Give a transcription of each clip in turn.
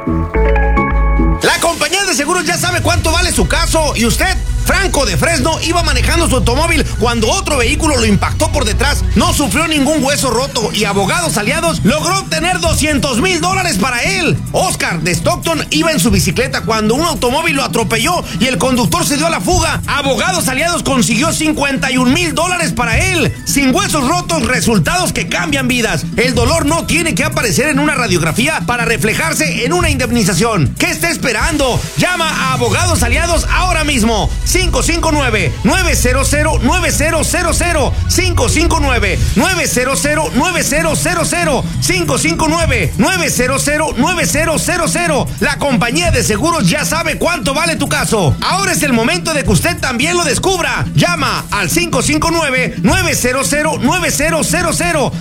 La compañía de seguros ya sabe cuánto vale su caso. ¿Y usted? Franco de Fresno iba manejando su automóvil cuando otro vehículo lo impactó por detrás. No sufrió ningún hueso roto y Abogados Aliados logró obtener $200,000 para él. Oscar de Stockton iba en su bicicleta cuando un automóvil lo atropelló y el conductor se dio a la fuga. Abogados Aliados consiguió $51,000 para él. Sin huesos rotos, resultados que cambian vidas. El dolor no tiene que aparecer en una radiografía para reflejarse en una indemnización. ¿Qué está esperando? Llama a Abogados Aliados ahora mismo. 559-900-9000, 559-900-9000, 559-900-9000. La compañía de seguros ya sabe cuánto vale tu caso. Ahora es el momento de que usted también lo descubra. Llama al 559-900-9000,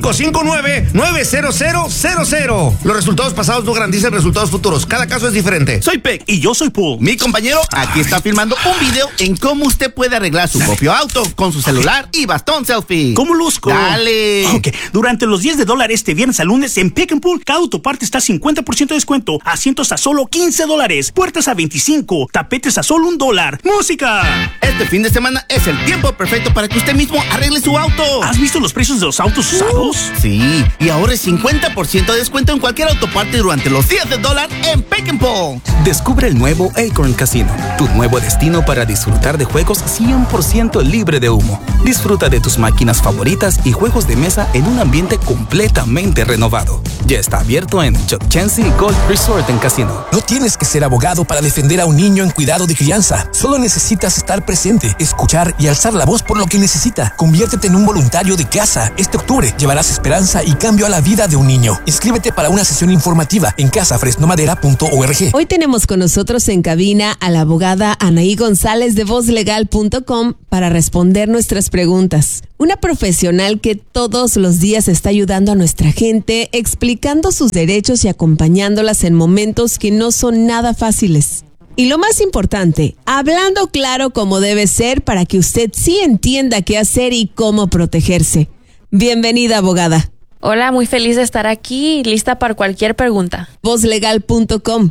559-900-00. Los resultados pasados no garantizan resultados futuros. Cada caso es diferente. Soy Peck y yo soy Paul. Mi compañero aquí está filmando un video en cómo usted puede arreglar su propio auto con su celular y bastón selfie. ¿Cómo luzco? Dale. Ok, durante los $10 este viernes al lunes en Pick and Pull, cada autoparte está 50% de descuento, asientos a solo $15, puertas a $25, tapetes a solo $1. ¡Música! Este fin de semana es el tiempo perfecto para que usted mismo arregle su auto. ¿Has visto los precios de los autos usados? Sí, y ahorre 50% de descuento en cualquier autoparte durante los $10 en Pick and Pull. Descubre el nuevo Acorn Casino, tu nuevo destino para disfrutar de juegos 100% libre de humo. Disfruta de tus máquinas favoritas y juegos de mesa en un ambiente completamente renovado. Ya está abierto en Chuck Chansey Golf Resort en Casino. No tienes que ser abogado para defender a un niño en cuidado de crianza. Solo necesitas estar presente, escuchar y alzar la voz por lo que necesita. Conviértete en un voluntario de casa. Este octubre llevarás esperanza y cambio a la vida de un niño. Inscríbete para una sesión informativa en casafresnomadera.org. Hoy tenemos con nosotros en cabina a la abogada Anaí González de VozLegal.com para responder nuestras preguntas. Una profesional que todos los días está ayudando a nuestra gente, explicando sus derechos y acompañándolas en momentos que no son nada fáciles. Y lo más importante, hablando claro como debe ser para que usted sí entienda qué hacer y cómo protegerse. Bienvenida, abogada. Hola, muy feliz de estar aquí, lista para cualquier pregunta. VozLegal.com,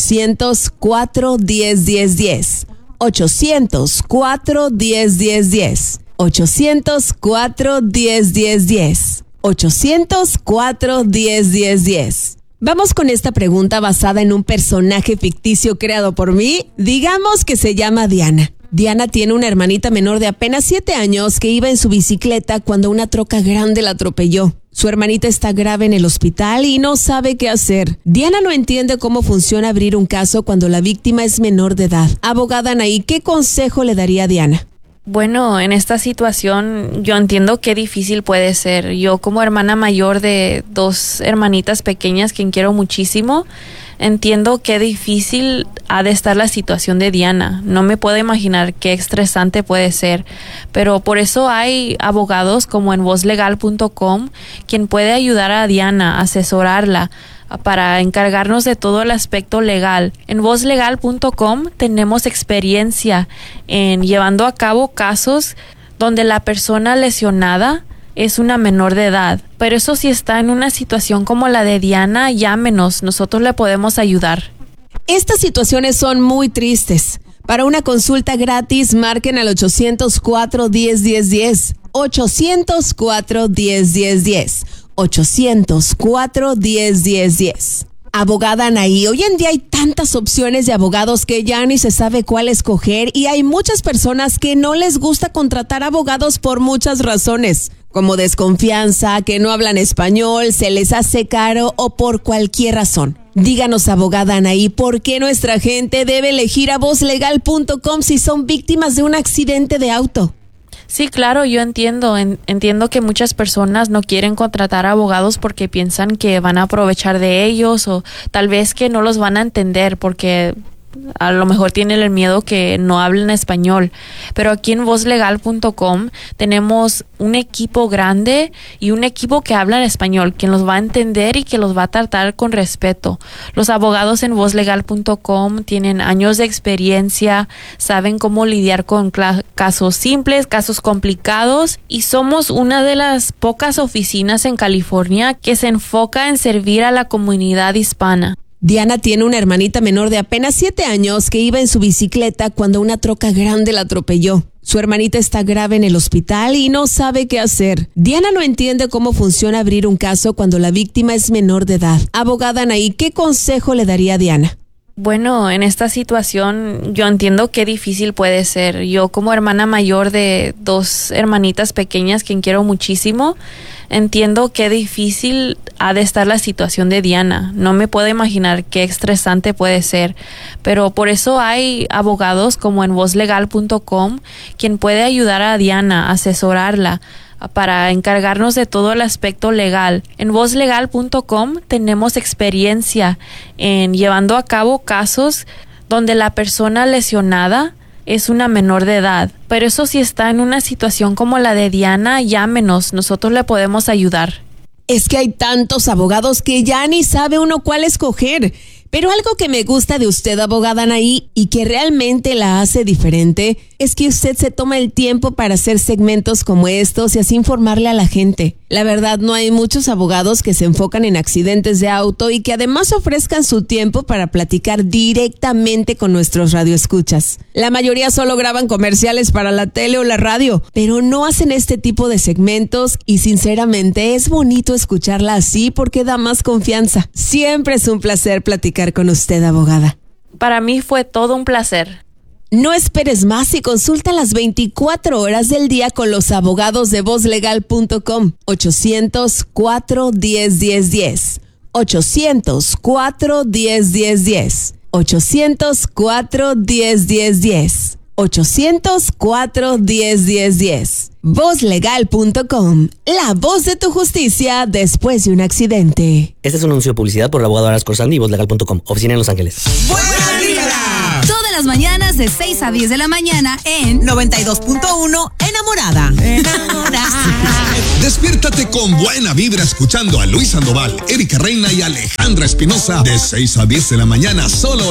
800-410-1010. 800-410-1010. 800-410-1010. 800-410-1010. Vamos con esta pregunta basada en un personaje ficticio creado por mí. Digamos que se llama Diana. Diana tiene una hermanita menor de apenas 7 años que iba en su bicicleta cuando una troca grande la atropelló. Su hermanita está grave en el hospital y no sabe qué hacer. Diana no entiende cómo funciona abrir un caso cuando la víctima es menor de edad. Abogada Anaí, ¿qué consejo le daría a Diana? Bueno, en esta situación yo entiendo qué difícil puede ser. Yo como hermana mayor de 2 hermanitas pequeñas, quien quiero muchísimo, entiendo qué difícil ha de estar la situación de Diana. No me puedo imaginar qué estresante puede ser, pero por eso hay abogados como en VozLegal.com quien puede ayudar a Diana, asesorarla para encargarnos de todo el aspecto legal. En VozLegal.com tenemos experiencia en llevando a cabo casos donde la persona lesionada es una menor de edad. Pero eso si está en una situación como la de Diana, llámenos, nosotros le podemos ayudar. Estas situaciones son muy tristes. Para una consulta gratis, marquen al 800-410-1010. 800-410-1010. 800-410-1010. Abogada Anaí, hoy en día hay tantas opciones de abogados que ya ni se sabe cuál escoger y hay muchas personas que no les gusta contratar abogados por muchas razones, como desconfianza, que no hablan español, se les hace caro o por cualquier razón. Díganos, abogada Anaí, ¿por qué nuestra gente debe elegir a VozLegal.com si son víctimas de un accidente de auto? Sí, claro, yo entiendo que muchas personas no quieren contratar abogados porque piensan que van a aprovechar de ellos o tal vez que no los van a entender porque a lo mejor tienen el miedo que no hablen español, pero aquí en VozLegal.com tenemos un equipo grande y un equipo que habla en español, quien los va a entender y que los va a tratar con respeto. Los abogados en VozLegal.com tienen años de experiencia, saben cómo lidiar con casos simples, casos complicados y somos una de las pocas oficinas en California que se enfoca en servir a la comunidad hispana. Diana tiene una hermanita menor de apenas 7 años que iba en su bicicleta cuando una troca grande la atropelló. Su hermanita está grave en el hospital y no sabe qué hacer. Diana no entiende cómo funciona abrir un caso cuando la víctima es menor de edad. Abogada Anaí, ¿qué consejo le daría a Diana? Bueno, en esta situación yo entiendo qué difícil puede ser. Yo como hermana mayor de 2 hermanitas pequeñas, quien quiero muchísimo, entiendo qué difícil ha de estar la situación de Diana. No me puedo imaginar qué estresante puede ser, pero por eso hay abogados como en vozlegal.com quien puede ayudar a Diana, asesorarla, para encargarnos de todo el aspecto legal. En vozlegal.com tenemos experiencia en llevando a cabo casos donde la persona lesionada es una menor de edad. Pero eso si está en una situación como la de Diana, llámenos, nosotros le podemos ayudar. Es que hay tantos abogados que ya ni sabe uno cuál escoger. Pero algo que me gusta de usted, abogada Anaí, y que realmente la hace diferente, es que usted se toma el tiempo para hacer segmentos como estos y así informarle a la gente. La verdad, no hay muchos abogados que se enfocan en accidentes de auto y que además ofrezcan su tiempo para platicar directamente con nuestros radioescuchas. La mayoría solo graban comerciales para la tele o la radio, pero no hacen este tipo de segmentos y sinceramente es bonito escucharla así porque da más confianza. Siempre es un placer platicar con usted, abogada. Para mí fue todo un placer. No esperes más y consulta las 24 horas del día con los abogados de vozlegal.com. 800-410-1010. 800-410-1010. 800-410-1010. 800-410-1010. Vozlegal.com, la voz de tu justicia después de un accidente. Este es un anuncio de publicidad por el abogado Aras Corsandi y Vozlegal.com, oficina en Los Ángeles. ¡Buena vibra! Todas las mañanas de 6 a 10 de la mañana en 92.1 Enamorada. Despiértate con buena vibra escuchando a Luis Sandoval, Erika Reina y Alejandra Espinosa de 6 a 10 de la mañana solo